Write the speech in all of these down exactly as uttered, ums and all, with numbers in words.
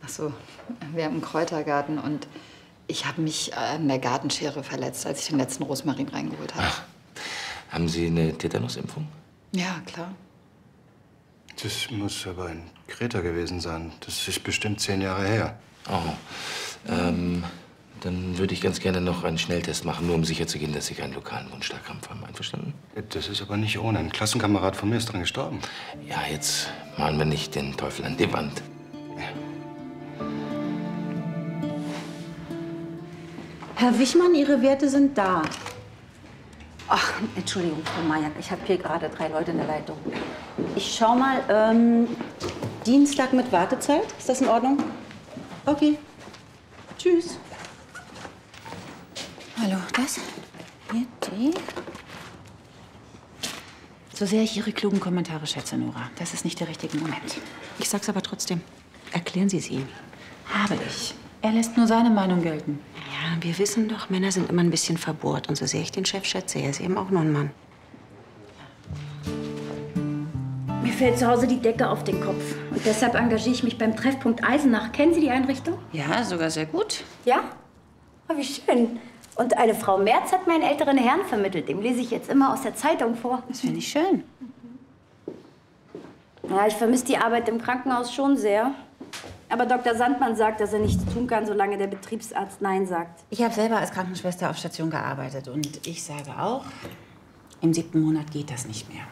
Ach so, wir haben einen Kräutergarten und ich habe mich an der Gartenschere verletzt, als ich den letzten Rosmarin reingeholt habe. Ach, haben Sie eine Tetanusimpfung? Ja, klar. Das muss aber in Kreta gewesen sein. Das ist bestimmt zehn Jahre her. Oh, ähm, dann würde ich ganz gerne noch einen Schnelltest machen, nur um sicherzugehen, dass Sie keinen lokalen Wundstarkrampf haben. Einverstanden? Das ist aber nicht ohne. Ein Klassenkamerad von mir ist dran gestorben. Ja, jetzt malen wir nicht den Teufel an die Wand. Herr Wichmann, Ihre Werte sind da. Ach, Entschuldigung, Frau Mayer, ich habe hier gerade drei Leute in der Leitung. Ich schau mal, ähm, Dienstag mit Wartezeit, ist das in Ordnung? Okay. Tschüss. Hallo, das? Hier, die. So sehr ich Ihre klugen Kommentare schätze, Nora, das ist nicht der richtige Moment. Ich sag's aber trotzdem. Erklären Sie es ihm. Habe ich. Er lässt nur seine Meinung gelten. Ja, wir wissen doch, Männer sind immer ein bisschen verbohrt. Und so sehr ich den Chef schätze, er ist eben auch nur ein Mann. Mir fällt zu Hause die Decke auf den Kopf. Und deshalb engagiere ich mich beim Treffpunkt Eisenach. Kennen Sie die Einrichtung? Ja, sogar sehr gut. Ja? Oh, wie schön. Und eine Frau Merz hat mir einen älteren Herrn vermittelt. Dem lese ich jetzt immer aus der Zeitung vor. Das finde ich schön. Ja, ich vermisse die Arbeit im Krankenhaus schon sehr. Aber Doktor Sandmann sagt, dass er nichts tun kann, solange der Betriebsarzt Nein sagt. Ich habe selber als Krankenschwester auf Station gearbeitet. Und ich sage auch, im siebten Monat geht das nicht mehr.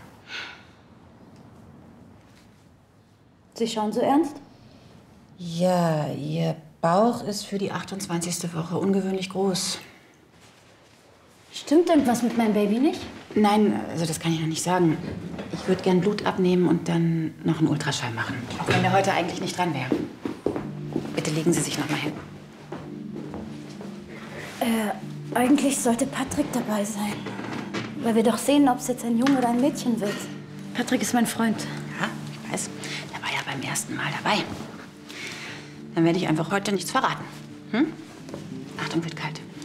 Sie schauen so ernst? Ja, Ihr Bauch ist für die achtundzwanzigste Woche ungewöhnlich groß. Stimmt irgendwas mit meinem Baby nicht? Nein, also das kann ich noch nicht sagen. Ich würde gern Blut abnehmen und dann noch einen Ultraschall machen. Auch wenn der heute eigentlich nicht dran wäre. Bitte legen Sie sich noch mal hin. Äh, eigentlich sollte Patrick dabei sein. Weil wir doch sehen, ob es jetzt ein Junge oder ein Mädchen wird. Patrick ist mein Freund. Ja, ich weiß. Der war ja beim ersten Mal dabei. Dann werde ich einfach heute nichts verraten. Hm? Achtung, wird kalt.